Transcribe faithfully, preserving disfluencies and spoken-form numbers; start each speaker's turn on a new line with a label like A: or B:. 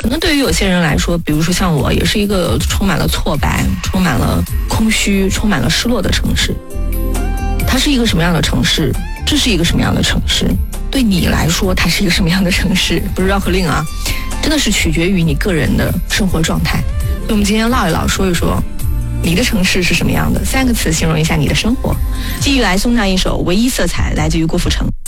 A: 可能对于有些人来说，比如说像我，也是一个充满了挫败、充满了空虚、充满了失落的城市。它是一个什么样的城市？这是一个什么样的城市？对你来说，它是一个什么样的城市？不是绕口令啊，真的是取决于你个人的生活状态。所以我们今天唠一唠，说一说你的城市是什么样的？三个词形容一下你的生活。继续来送上一首《唯一色彩》，来自于郭富城。